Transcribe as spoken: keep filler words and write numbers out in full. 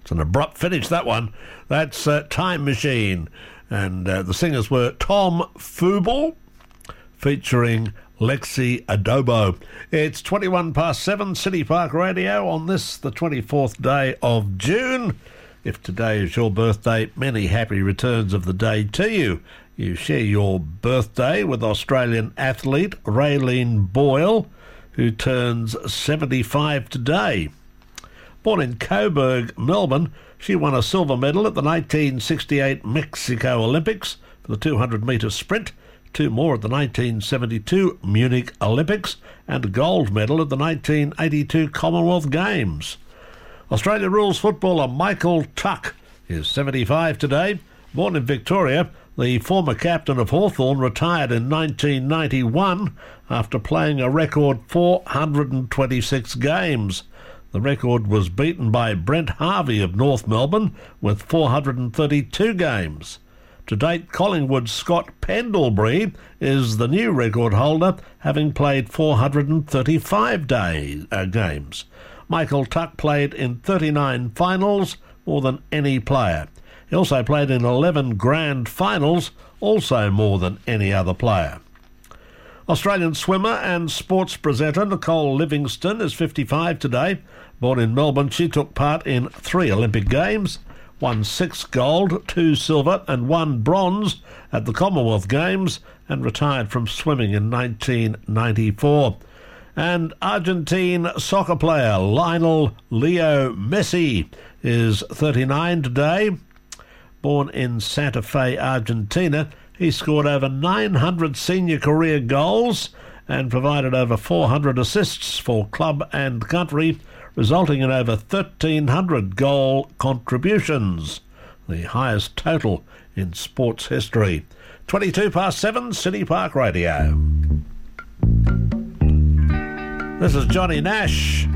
It's an abrupt finish, that one. That's uh, Time Machine. And uh, the singers were Tom Fubel, featuring Lexi Adobo. It's twenty-one past seven, City Park Radio on this, the twenty-fourth day of June. If today is your birthday, many happy returns of the day to you. You share your birthday with Australian athlete Raylene Boyle, who turns seventy-five today. Born in Coburg, Melbourne, she won a silver medal at the nineteen sixty-eight Mexico Olympics for the two hundred metre sprint, two more at the nineteen seventy-two Munich Olympics, and a gold medal at the nineteen eighty-two Commonwealth Games. Australia rules footballer Michael Tuck is seventy-five today. Born in Victoria, the former captain of Hawthorn retired in nineteen ninety-one after playing a record four hundred twenty-six games. The record was beaten by Brent Harvey of North Melbourne with four hundred thirty-two games. To date, Collingwood's Scott Pendlebury is the new record holder, having played four hundred thirty-five day, uh, games. Michael Tuck played in thirty-nine finals, more than any player. He also played in eleven grand finals, also more than any other player. Australian swimmer and sports presenter Nicole Livingstone is fifty-five today. Born in Melbourne, she took part in three Olympic Games, won six gold, two silver and one bronze at the Commonwealth Games, and retired from swimming in nineteen ninety-four. And Argentine soccer player Lionel Leo Messi is thirty-nine today. Born in Santa Fe, Argentina, he scored over nine hundred senior career goals and provided over four hundred assists for club and country, resulting in over thirteen hundred goal contributions, the highest total in sports history. twenty-two past seven, City Park Radio. This is Johnny Nash.